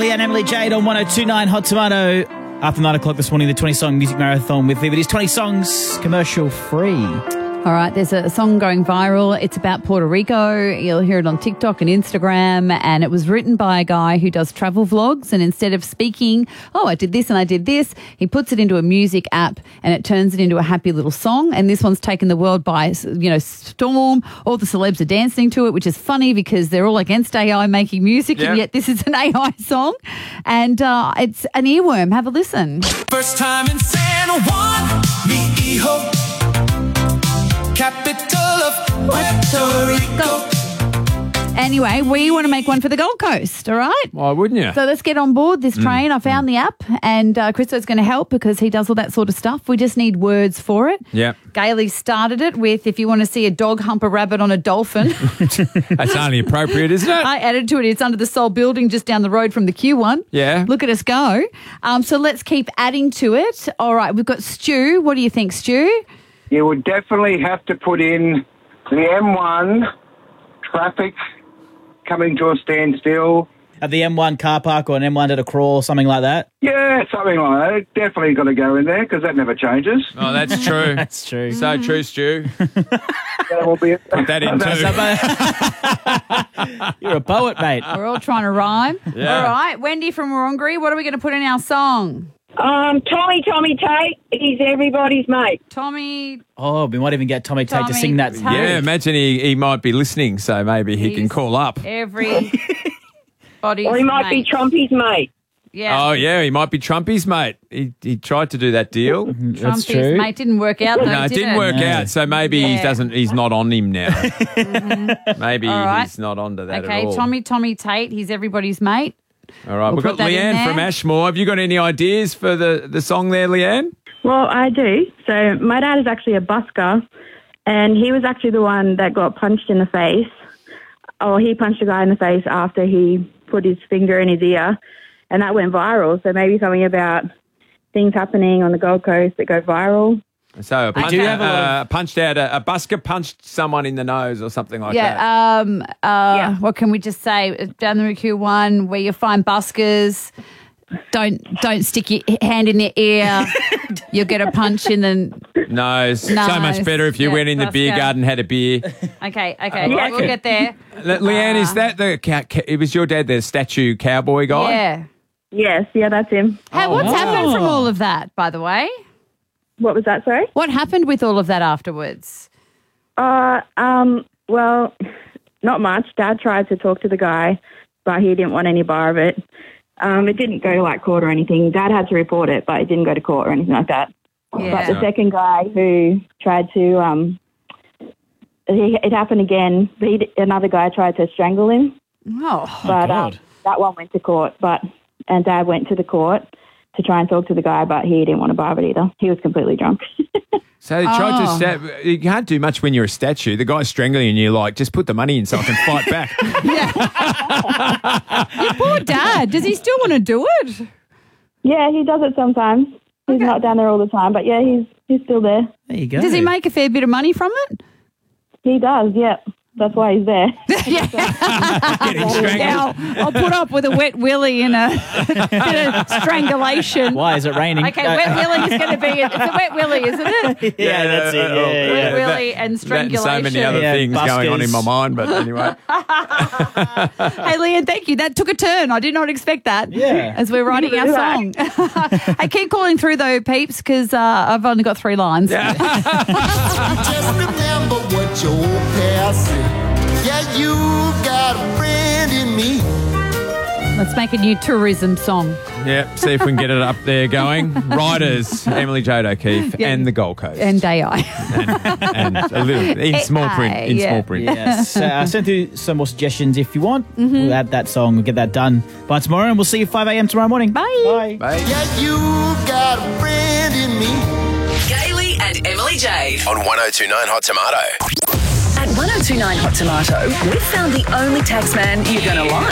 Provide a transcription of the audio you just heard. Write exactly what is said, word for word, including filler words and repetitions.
Leanne, Emily Jade on one oh two point nine Hot Tomato. After nine o'clock this morning, the twenty-song music marathon with Vividy's twenty songs, commercial free. All right, there's a song going viral. It's about Puerto Rico. You'll hear it on TikTok and Instagram. And it was written by a guy who does travel vlogs. And instead of speaking, oh, I did this and I did this, he puts it into a music app and it turns it into a happy little song. And this one's taken the world by, you know, storm. All the celebs are dancing to it, which is funny because they're all against A I making music. Yeah. And yet this is an A I song. And uh, it's an earworm. Have a listen. First time in San Juan, mi hijo, capital of Puerto Rico. Anyway, we want to make one for the Gold Coast, all right? Why wouldn't you? So let's get on board this train. I found the app and uh, Christo's going to help because he does all that sort of stuff. We just need words for it. Yeah. Gailey started it with, if you want to see a dog hump a rabbit on a dolphin. That's only appropriate, isn't it? I added to it. It's under the Seoul building just down the road from the Q one. Yeah. Look at us go. Um, so let's keep adding to it. All right, we've got Stu. What do you think, Stu? You would definitely have to put in the M one, traffic coming to a standstill. At the M one car park or an M one at a crawl, something like that. Yeah, something like that. Definitely got to go in there because that never changes. Oh, that's true. That's true. So true, Stu. That will be it. Put that in too. You're a poet, mate. We're all trying to rhyme. Yeah. All right, Wendy from Wurundjeri, what are we going to put in our song? Um, Tommy, Tommy Tate, he's everybody's mate. Tommy. Oh, we might even get Tommy Tate to Tommy sing that. Tate. Yeah, imagine he, he might be listening, so maybe he can He's call up. Everybody's Or he might mate. be Trumpy's mate. Yeah. Oh, yeah, he might be Trumpy's mate. He he tried to do that deal. That's Trumpy's true. mate didn't work out, though, No, it did didn't it? work No. out, so maybe he Yeah. doesn't. He's not on him now. Maybe All right. he's not onto that Okay, at all. Tommy, Tommy Tate, he's everybody's mate. All right, We'll we've put got that in Leanne there. from Ashmore. Have you got any ideas for the, the song there, Leanne? Well, I do. So my dad is actually a busker, and he was actually the one that got punched in the face. Or he punched a guy in the face after he put his finger in his ear, and that went viral. So maybe something about things happening on the Gold Coast that go viral. So a punch, do have a lot uh, punched out a, a busker punched someone in the nose or something like that. Yeah, um, uh, what can we just say? Down the Q one, where you find buskers, don't don't stick your hand in their ear. You'll get a punch in the... Nose. So Nose. much better if you Yeah, went in the beer busker. garden, had a beer. Okay, okay, like we'll it. get there. Le- Leanne, is that the... Ca- ca- it was your dad, the statue cowboy guy? Yeah. Yes, yeah, that's him. Hey, Oh, what's wow. happened from all of that, by the way? What was that, sorry? What happened with all of that afterwards? Uh, um, well, not much. Dad tried to talk to the guy, but he didn't want any bar of it. Um, it didn't go to like court or anything. Dad had to report it, but it didn't go to court or anything like that. Yeah. But the second guy who tried to, um, he, it happened again. He, another guy tried to strangle him, Oh, but um, God. that one went to court. But and Dad went to the court to try and talk to the guy, but he didn't want to bar of it either. He was completely drunk. So he tried Oh. to... Sta- you can't do much when you're a statue. The guy's strangling you, you're like, just put the money in so I can fight back. poor dad. Does he still want to do it? Yeah, he does it sometimes. He's not down there all the time, but yeah, he's he's still there. There you go. Does he make a fair bit of money from it? He does, yeah. That's why he's there. Getting strangled. Now, I'll put up with a wet willy and a bit of strangulation. Why is it raining? Okay, Uh, wet willy is going to be it. It's a wet willy, isn't it? Yeah, that's it. uh, Yeah, oh, yeah, Wet yeah. willy and That and strangulation. so many other Yeah, things going on in buskers. my mind, but anyway. Hey, Leanne, thank you. That took a turn. I did not expect that. Yeah. As we're writing our song. I keep calling through though, peeps, because uh, I've only got three lines. Just remember what your old past said. Yeah, you got a friend in me. Let's make a new tourism song. Yeah, see if we can get it up there going. Riders, Emily Jade O'Keefe, Yeah. and the Gold Coast. And A I. and, and a little, in small print. In Yeah. small print. Yes. Uh, I sent through some more suggestions if you want. Mm-hmm. We'll add that song. We'll get that done by tomorrow, and we'll see you at five a.m. tomorrow morning. Bye. Bye. Bye. Yeah, you got a friend in me. Gailey and Emily Jade. On one oh two point nine Hot Tomato. At one oh two point nine Hot Tomato, we've found the only taxman you're going to like.